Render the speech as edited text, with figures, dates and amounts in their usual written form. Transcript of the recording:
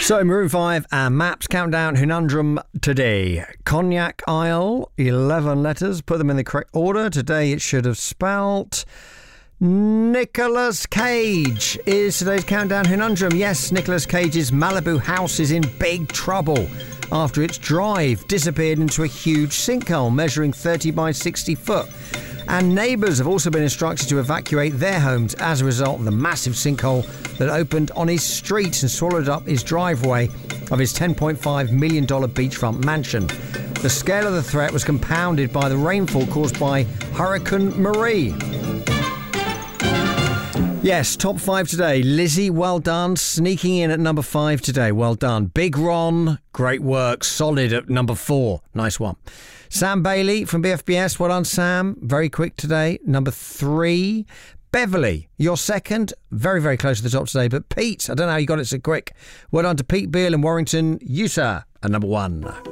So, Maroon 5 and Maps Countdown Conundrum today. Cognac Isle, 11 letters. Put them in the correct order. Today it should have spelt Nicolas Cage is today's Countdown Conundrum. Yes, Nicolas Cage's Malibu house is in big trouble after its drive disappeared into a huge sinkhole measuring 30 by 60 foot. And neighbours have also been instructed to evacuate their homes as a result of the massive sinkhole that opened on his street and swallowed up his driveway of his $10.5 million beachfront mansion. The scale of the threat was compounded by the rainfall caused by Hurricane Marie. Yes, top 5 today. Lizzie, well done. Sneaking in at number 5 today. Well done. Big Ron, great work. Solid at number 4. Nice one. Sam Bailey from BFBS. Well done, Sam. Very quick today. Number 3. Beverly, you're second. Very, very close to the top today. But Pete, I don't know how you got it so quick. Well done to Pete Beale and Warrington. You, sir, are number 1.